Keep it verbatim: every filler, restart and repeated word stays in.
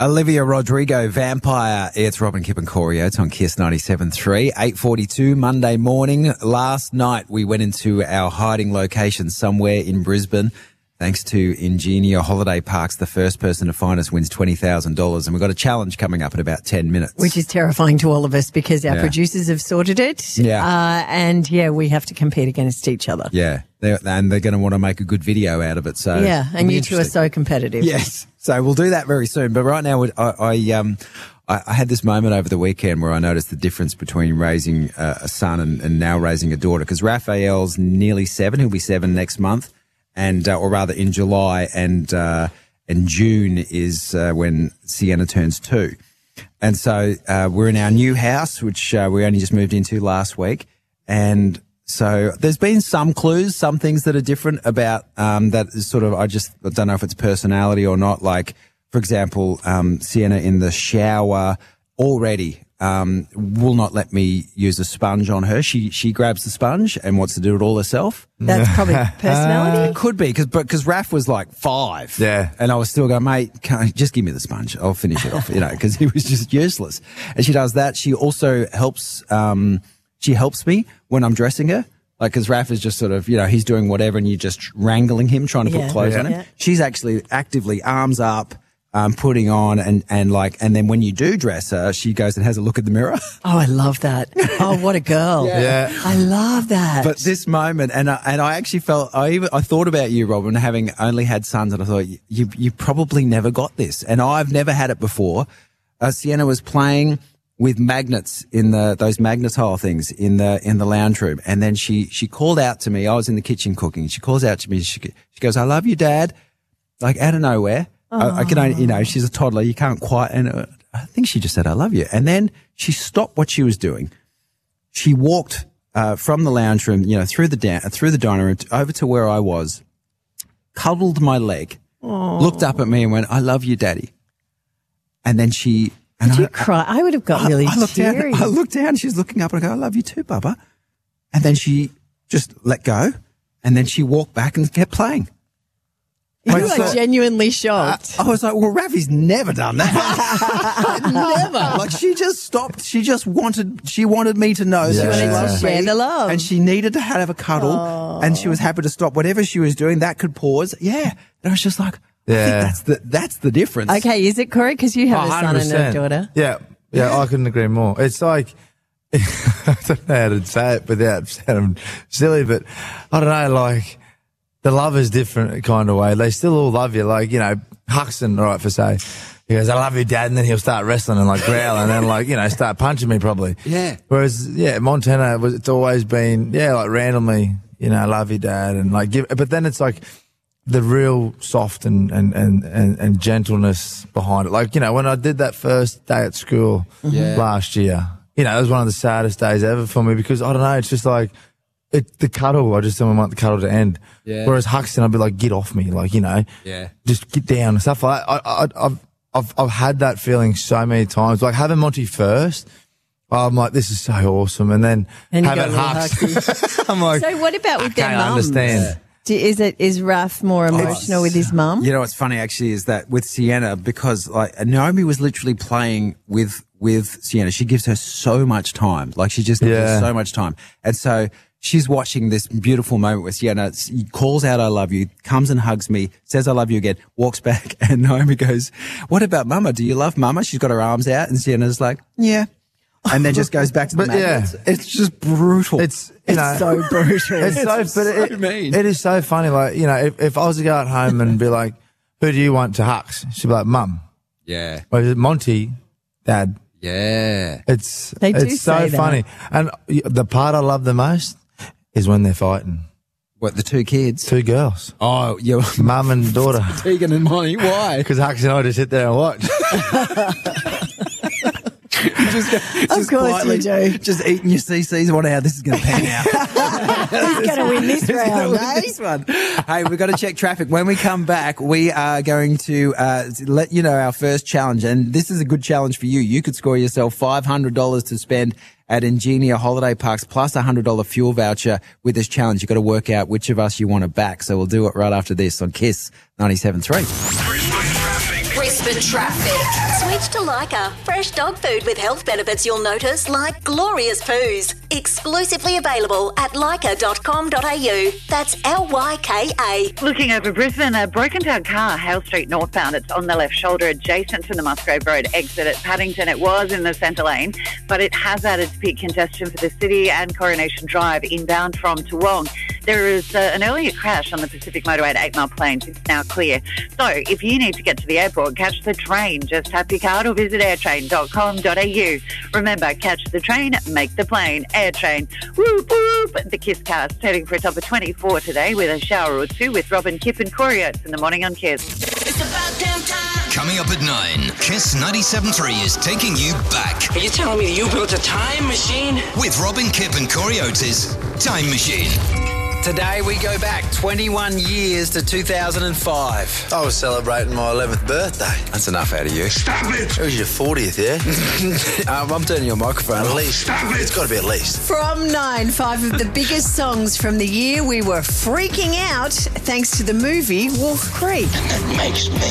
Olivia Rodrigo, Vampire. It's Robin, Kip and Corio. It's on Kiss ninety-seven point three, eight forty-two Monday morning. Last night we went into our hiding location somewhere in Brisbane. Thanks to Ingenia Holiday Parks, the first person to find us wins twenty thousand dollars. And we've got a challenge coming up in about ten minutes. Which is terrifying to all of us because our Yeah. producers have sorted it. Yeah. Uh, and, yeah, we have to compete against each other. Yeah. They're, and they're going to want to make a good video out of it. So Yeah, it'll and be you two are interesting. so competitive. Yes. So we'll do that very soon. But right now, we- I, I, um, I, I had this moment over the weekend where I noticed the difference between raising uh, a son and, and now raising a daughter. Because Raphael's nearly seven. He'll be seven next month. And, uh, or rather in July, and, uh, and June is, uh, when Sienna turns two. And so, uh, we're in our new house, which, uh, we only just moved into last week. And so there's been some clues, some things that are different about, um, that is sort of, I just I don't know if it's personality or not. Like, for example, um, Sienna in the shower already, um, will not let me use a sponge on her. She, she grabs the sponge and wants to do it all herself. That's probably personality. It could be because, but because Raph was like five, Yeah. and I was still going, mate, can't, just give me the sponge. I'll finish it off, you know, because he was just useless. And she does that. She also helps. Um, she helps me when I'm dressing her, like because Raph is just sort of, you know, he's doing whatever, and you're just wrangling him, trying to Yeah. put clothes Yeah. on him. Yeah. She's actually actively arms up. Um, putting on and, and like, and then when you do dress her, she goes and has a look at the mirror. Oh, I love that. Oh, what a girl. Yeah. I love that. But this moment, and I, and I actually felt, I even, I thought about you, Robin, having only had sons, and I thought, you, you probably never got this. And I've never had it before. Uh, Sienna was playing with magnets in the, those magnetile things in the, in the lounge room. And then she, she called out to me. I was in the kitchen cooking. She calls out to me. She, she goes, I love you, Dad. Like out of nowhere. I, I can only, you know, she's a toddler. You can't quite, and uh, I think she just said, I love you. And then she stopped what she was doing. She walked, uh, from the lounge room, you know, through the da- through the dining room to, over to where I was, cuddled my leg, looked up at me and went, I love you, Daddy. And then she, and Did I, you cry? I would have got I, really I looked down, teary. I looked down, she's looking up and I go, I love you too, Bubba. And then she just let go. And then she walked back and kept playing. You Wait, are so- genuinely shocked. I was like, well, Ravi's never done that. Never. Like she just stopped. She just wanted, she wanted me to know She that wanted she to loved share me, the love. and she needed to have a cuddle, and she was happy to stop whatever she was doing. That could pause. Yeah. And I was just like, I Yeah. think that's the, that's the difference. Okay, is it Corey? Because you have a son and a daughter. Yeah, yeah, I couldn't agree more. It's like, I don't know how to say it without sounding silly, but I don't know, like, the love is different kind of way. They still all love you. Like, you know, Huxton, all right, for say, he goes, I love you, Dad, and then he'll start wrestling and like growl and then like, you know, start punching me probably. Yeah. Whereas, yeah, Montana, was it's always been, yeah, like randomly, you know, I love you, Dad, and like give, but then it's like the real soft and, and, and, and, and gentleness behind it. Like, you know, when I did that first day at school Yeah. last year, you know, it was one of the saddest days ever for me because I don't know, it's just like, it, the cuddle, I just didn't want the cuddle to end. Yeah. Whereas Huxton, I'd be like, get off me, like, you know, Yeah. just get down and stuff like that. I, I, I've, I've, I've had that feeling so many times. Like having Monty first, I'm like, this is so awesome. And then And you having got a little Hux, I'm like, So what about I with their can't mums? understand. Do, is it is Raph more emotional with his mum? You know what's funny actually is that with Sienna, because like Naomi was literally playing with with Sienna, she gives her so much time. Like she just gives her Yeah. so much time, and so she's watching this beautiful moment where Sienna calls out, "I love you," comes and hugs me, says, "I love you" again, walks back, and Naomi goes, "What about Mama? Do you love Mama?" She's got her arms out, and Sienna's like, "Yeah." And then just goes back to the But yeah. magnets. It's just brutal. It's, you know, so brutal. It's so, but it, so mean. it is so funny. Like, you know, if, if I was to go at home and be like, who do you want to Hux? She'd be like, Mum. yeah, Or is it Monty? Dad. yeah. It's, They do it's so say that. funny. And the part I love the most is when they're fighting. What, the two kids? Two girls. Oh, yeah. Mum and daughter. Tegan and Monty. Why? Because Hux and I just sit there and watch. just, go- just course quietly, you do. Just eating your C Cs. Wonder how this is going to pan out. Who's going to win this Who's gonna round, win eh? this one? Hey, we've got to check traffic. When we come back, we are going to uh, let you know our first challenge. And this is a good challenge for you. You could score yourself five hundred dollars to spend at Ingenia Holiday Parks plus a one hundred dollars fuel voucher with this challenge. You've got to work out which of us you want to back. So we'll do it right after this on Kiss ninety-seven point three. Brisbane traffic. Brisbane traffic. Switch to Lyca. Fresh dog food with health benefits you'll notice, like glorious poos. Exclusively available at lyca dot com dot a u. That's L Y K A. Looking over Brisbane, a broken down car, Hale Street northbound. It's on the left shoulder adjacent to the Musgrave Road exit at Paddington. It was in the centre lane, but it has added to peak congestion for the city and Coronation Drive inbound from Toowong. There is uh, an earlier crash on the Pacific Motorway at Eight Mile Plains. It's now clear. So if you need to get to the airport, catch the train. Just tap your card or visit airtrain dot com dot a u. Remember, catch the train, make the plane. Airtrain. Whoop, whoop. The Kiss Cast heading for a top of twenty-four today with a shower or two with Robin, Kip and Corey Oates in the morning on Kiss. It's about damn time. Coming up at nine, Kiss ninety-seven point three is taking you back Are you telling me that you built a time machine? with Robin, Kip and Corey Oates' Time Machine. Today we go back twenty-one years to two thousand five. I was celebrating my eleventh birthday. That's enough out of you. Stop it! It was your fortieth, yeah? um, I'm turning your microphone At off. least. Stop it. It's got to be at least. From nine, five of the biggest songs from the year. We were freaking out thanks to the movie Wolf Creek. That makes me